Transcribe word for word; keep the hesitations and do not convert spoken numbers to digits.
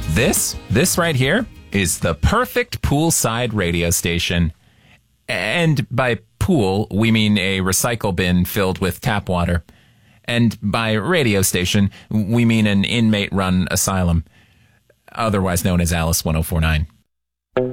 This, this right here, is the perfect poolside radio station. And by pool, we mean a recycle bin filled with tap water. And by radio station, we mean an inmate-run asylum, otherwise known as Alice ten forty-nine.